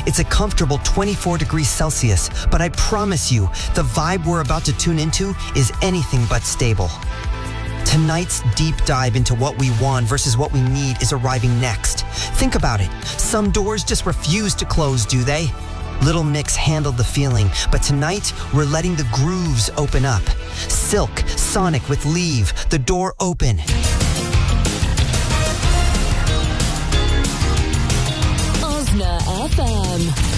It's a comfortable 24 degrees Celsius, but I promise you, the vibe we're about to tune into is anything but stable. Tonight's deep dive into what we want versus what we need is arriving next. Think about it. Some doors just refuse to close, do they? Little Mix handled the feeling, but tonight we're letting the grooves open up. Silk, Sonic with Leave, The Door Open. Osna FM.